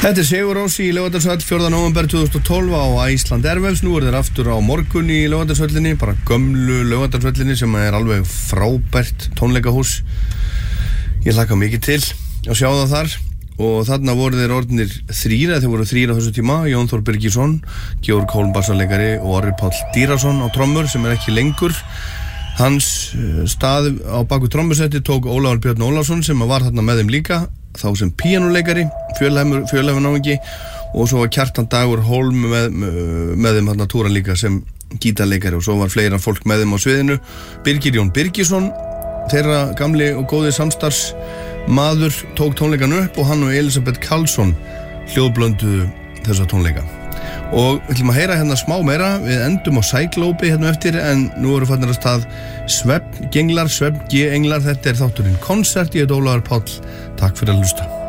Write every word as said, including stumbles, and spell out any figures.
Þetta er Sigurrós í Laugardalshöll fjórða nóvember tvö þúsund og tólf á Iceland Airwaves. Nú er þeir aftur á morgun í Laugardalshöllinni, bara gömlu Laugardalshöllinni sem er alveg frábært tónleikahús. Ég hlakka mikið til að sjá það þar og þarna voru þeir orðnir þrír, þeir voru þrír á þessu tíma, Jón Þór Birgisson, Georg Hólm bassaleikari og Orri Páll Dýrason á trommur sem er ekki lengur. Hans stað á baku trommusetti tók Ólafur Björn Ólafsson sem var þarna með þeim líka, þá sem píanóleikari, fjölhæfunáungi, og svo var Kjartan Dagur Hólm með, með þeim þarna túra líka sem gítarleikari, og svo var fleira fólk með þeim á sviðinu. Birgir Jón Birgisson, þeirra gamli og góði samstarfsmaður, tók tónleikan upp og hann og Elisabeth Karlsson hljóðblönduðu þessa tónleika. Og við ætlum að heyra hérna smá meira, við endum á Cyclope hérna eftir, en nú eru fannir að stað Svefngenglar, Svefnge-englar, þetta er þátturinn Konsert, ég heit Ólafur Páll, takk fyrir að hlusta.